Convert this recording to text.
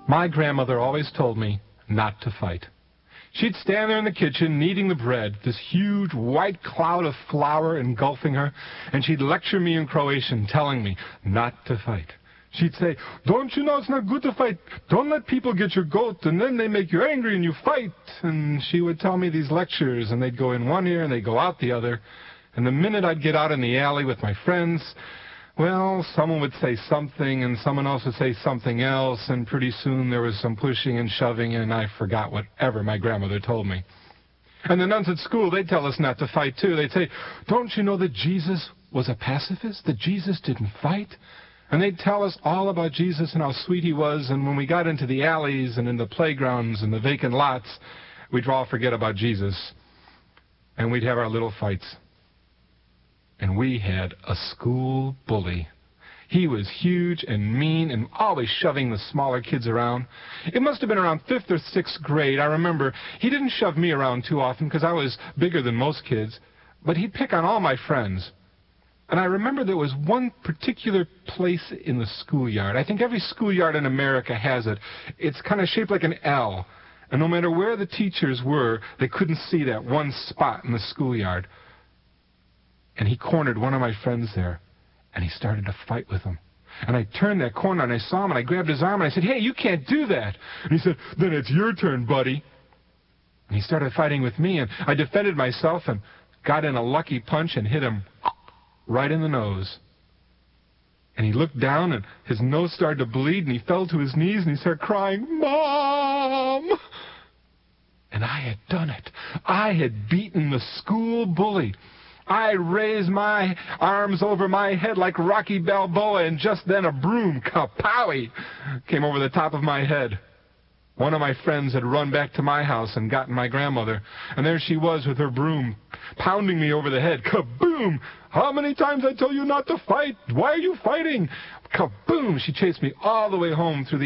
My grandmother always told me not to fight. She'd stand there in the kitchen kneading the bread, this huge white cloud of flour engulfing her, and she'd lecture me in Croatian, telling me not to fight. She'd say, "Don't you know it's not good to fight? Don't let people get your goat, and then they make you angry and you fight." And she would tell me these lectures, and they'd go in one ear and they'd go out the other. And the minute I'd get out in the alley with my friends, well, someone would say something, and someone else would say something else, and pretty soon there was some pushing and shoving, and I forgot whatever my grandmother told me. And the nuns at school, they'd tell us not to fight, too. They'd say, "Don't you know that Jesus was a pacifist, that Jesus didn't fight?" And they'd tell us all about Jesus and how sweet he was, and when we got into the alleys and in the playgrounds and the vacant lots, we'd all forget about Jesus, and we'd have our little fights. And we had a school bully. He was huge and mean and always shoving the smaller kids around. It must have been around 5th or 6th grade. I remember he didn't shove me around too often because I was bigger than most kids, but he'd pick on all my friends. And I remember there was one particular place in the schoolyard. I think every schoolyard in America has it. It's kind of shaped like an L. And no matter where the teachers were, they couldn't see that one spot in the schoolyard. And he cornered one of my friends there, and he started to fight with him. And I turned that corner, and I saw him, and I grabbed his arm, and I said, "Hey, you can't do that." And he said, "Then it's your turn, buddy." And he started fighting with me, and I defended myself and got in a lucky punch and hit him right in the nose. And he looked down, and his nose started to bleed, and he fell to his knees, and he started crying, "Mom!" And I had done it. I had beaten the school bully. I raised my arms over my head like Rocky Balboa, and just then a broom, kapowie, came over the top of my head. One of my friends had run back to my house and gotten my grandmother, and there she was with her broom, pounding me over the head. Kaboom! "How many times I tell you not to fight? Why are you fighting?" Kaboom! She chased me all the way home through the